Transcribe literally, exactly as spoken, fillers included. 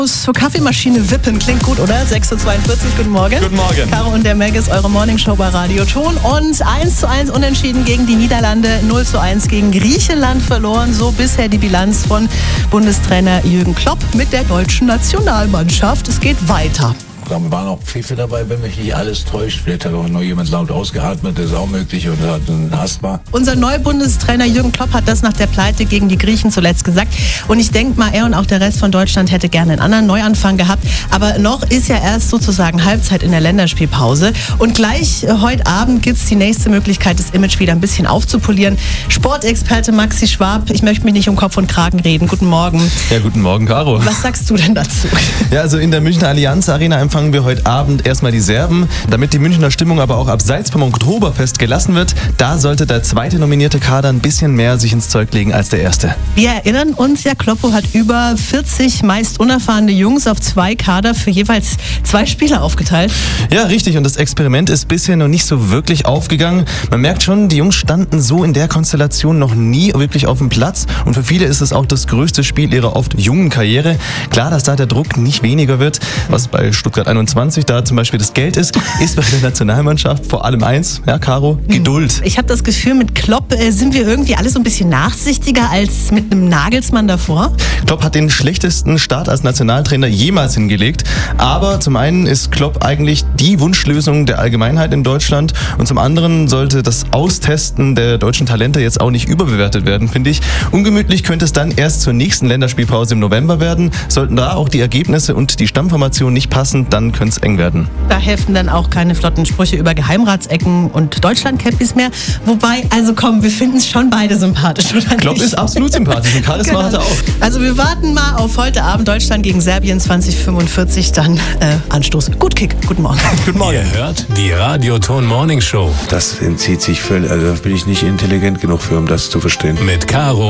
Zur Kaffeemaschine wippen, klingt gut, oder? sechs Uhr zweiundvierzig, guten Morgen. Guten Morgen. Caro und der Meg ist eure Morningshow bei Radio Ton. Und eins zu eins unentschieden gegen die Niederlande, null zu eins gegen Griechenland verloren. So bisher die Bilanz von Bundestrainer Jürgen Klopp mit der deutschen Nationalmannschaft. Es geht weiter. Da waren auch Pfiffe dabei, wenn mich nicht alles täuscht. Vielleicht hat auch noch jemand laut ausgeatmet, das ist auch möglich, oder hat ein Asthma. Unser Neubundestrainer Jürgen Klopp hat das nach der Pleite gegen die Griechen zuletzt gesagt. Und ich denke mal, er und auch der Rest von Deutschland hätte gerne einen anderen Neuanfang gehabt. Aber noch ist ja erst sozusagen Halbzeit in der Länderspielpause. Und gleich äh, heute Abend gibt es die nächste Möglichkeit, das Image wieder ein bisschen aufzupolieren. Sportexperte Maxi Schwab, ich möchte mich nicht um Kopf und Kragen reden. Guten Morgen. Ja, guten Morgen, Caro. Was sagst du denn dazu? Ja, also in der Münchner Allianz Arena empfangen wir heute Abend erstmal die Serben. Damit die Münchner Stimmung aber auch abseits vom Oktoberfest gelassen wird, da sollte der zweite nominierte Kader ein bisschen mehr sich ins Zeug legen als der erste. Wir erinnern uns, ja, Kloppo hat über vierzig meist unerfahrene Jungs auf zwei Kader für jeweils zwei Spieler aufgeteilt. Ja, richtig. Und das Experiment ist bisher noch nicht so wirklich aufgegangen. Man merkt schon, die Jungs standen so in der Konstellation noch nie wirklich auf dem Platz. Und für viele ist es auch das größte Spiel ihrer oft jungen Karriere. Klar, dass da der Druck nicht weniger wird, was bei Stuttgart einundzwanzig da zum Beispiel das Geld ist, ist bei der Nationalmannschaft vor allem eins, ja, Caro, Geduld. Ich habe das Gefühl, mit Klopp äh, sind wir irgendwie alle so ein bisschen nachsichtiger als mit einem Nagelsmann davor. Klopp hat den schlechtesten Start als Nationaltrainer jemals hingelegt, aber zum einen ist Klopp eigentlich die Wunschlösung der Allgemeinheit in Deutschland und zum anderen sollte das Austesten der deutschen Talente jetzt auch nicht überbewertet werden, finde ich. Ungemütlich könnte es dann erst zur nächsten Länderspielpause im November werden. Sollten da auch die Ergebnisse und die Stammformation nicht passen, dann könnte es eng werden. Da helfen dann auch keine flotten Sprüche über Geheimratsecken und Deutschland-Cappies mehr. Wobei, also komm, wir finden es schon beide sympathisch, oder Klopp nicht? ist absolut sympathisch und Charisma Genau. hat er auch. Also wir warten mal auf heute Abend Deutschland gegen Serbien zwanzig fünfundvierzig, dann äh, Anstoß. Gut Kick, guten Morgen. Guten Morgen. Ihr hört die Radio Ton Morning Show Das entzieht sich völlig, also da bin ich nicht intelligent genug für, um das zu verstehen. mit Caro